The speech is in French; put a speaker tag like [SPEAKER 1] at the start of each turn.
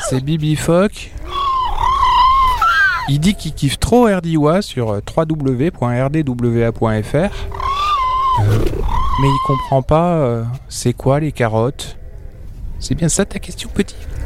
[SPEAKER 1] C'est Bibi Phoque. Il dit qu'il kiffe trop RDWA sur www.rdwa.fr. Mais il comprend pas c'est quoi les carottes. C'est bien ça ta question, petit ?